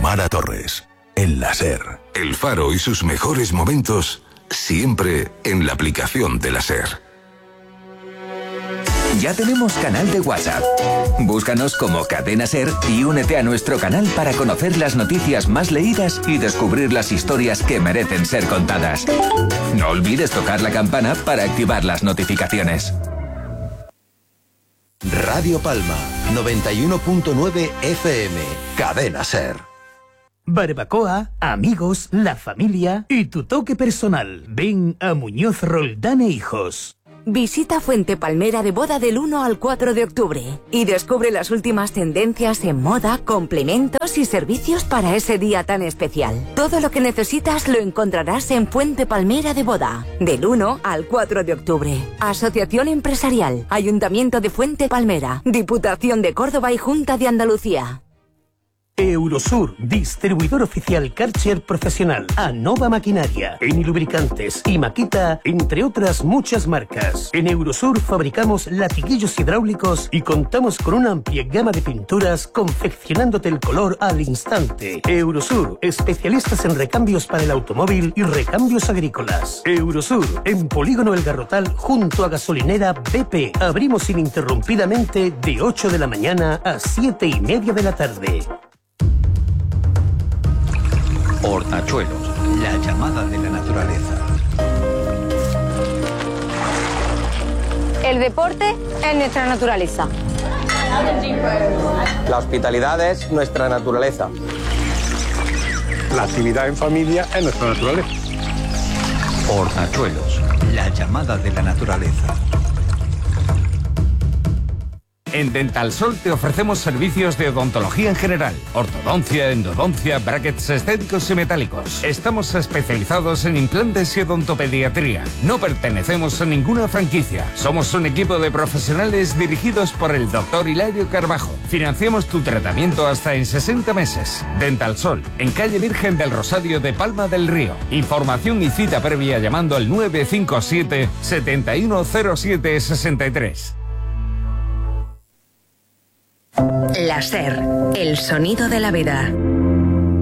Xiomara Torres, en la SER. El Faro y sus mejores momentos siempre en la aplicación de la SER. Ya tenemos canal de WhatsApp. Búscanos como Cadena SER y únete a nuestro canal para conocer las noticias más leídas y descubrir las historias que merecen ser contadas. No olvides tocar la campana para activar las notificaciones. Radio Palma, 91.9 FM, Cadena SER. Barbacoa, amigos, la familia y tu toque personal. Ven a Muñoz Roldán e Hijos. Visita Fuente Palmera de Boda del 1 al 4 de octubre y descubre las últimas tendencias en moda, complementos y servicios para ese día tan especial. Todo lo que necesitas lo encontrarás en Fuente Palmera de Boda, del 1 al 4 de octubre. Asociación Empresarial, Ayuntamiento de Fuente Palmera, Diputación de Córdoba y Junta de Andalucía. Eurosur, distribuidor oficial Karcher profesional. Anova Maquinaria, Eni Lubricantes y Makita, entre otras muchas marcas. En Eurosur fabricamos latiguillos hidráulicos y contamos con una amplia gama de pinturas confeccionándote el color al instante. Eurosur, especialistas en recambios para el automóvil y recambios agrícolas. Eurosur, en Polígono El Garrotal junto a gasolinera BP. Abrimos ininterrumpidamente de 8 de la mañana a 7:30 de la tarde. Hortachuelos, la llamada de la naturaleza. El deporte es nuestra naturaleza. La hospitalidad es nuestra naturaleza. La actividad en familia es nuestra naturaleza. Hortachuelos, la llamada de la naturaleza. En Dental Sol te ofrecemos servicios de odontología en general, ortodoncia, endodoncia, brackets estéticos y metálicos. Estamos especializados en implantes y odontopediatría. No pertenecemos a ninguna franquicia. Somos un equipo de profesionales dirigidos por el Dr. Hilario Carbajo. Financiamos tu tratamiento hasta en 60 meses. Dental Sol, en calle Virgen del Rosario de Palma del Río. Información y cita previa llamando al 957 710763. La SER, el sonido de la vida.